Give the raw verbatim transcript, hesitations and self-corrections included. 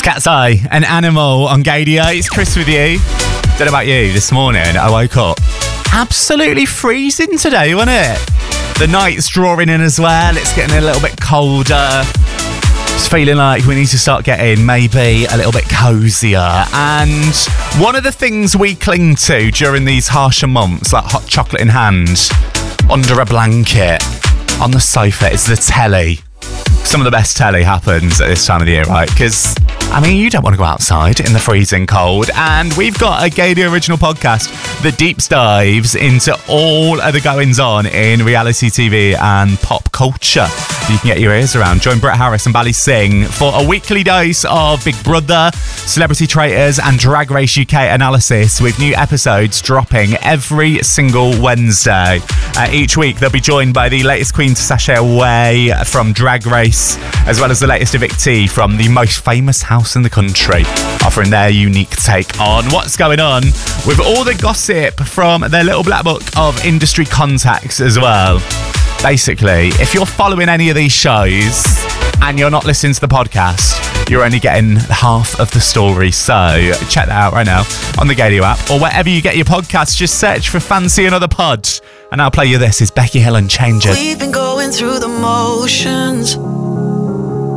Cat's Eye, an animal on Gadio. It's Chris with you. Don't know about you, this morning I woke up absolutely freezing today, wasn't it? The night's drawing in as well. It's getting a little bit colder. It's feeling like we need to start getting maybe a little bit cozier. And one of the things we cling to during these harsher months, like hot chocolate in hand, under a blanket, on the sofa, is the telly. Some of the best telly happens at this time of the year, right? Because, I mean, you don't want to go outside in the freezing cold. And we've got a Gadio original podcast that deep dives into all of the goings-on in reality T V and pop culture. You can get your ears around. Join Brett Harris and Bally Singh for a weekly dose of Big Brother, Celebrity Traitors and Drag Race U K analysis, with new episodes dropping every single Wednesday. Uh, each week, they'll be joined by the latest queen to sashay away from Drag Race, as well as the latest evictee from the most famous house in the country, offering their unique take on what's going on with all the gossip from their little black book of industry contacts as well. Basically, if you're following any of these shows and you're not listening to the podcast, you're only getting half of the story. So check that out right now on the Gadio app or wherever you get your podcasts. Just search for Fancy Another Pod. And I'll play you this. Is Becky Hill and Change It. We've been going through the motions,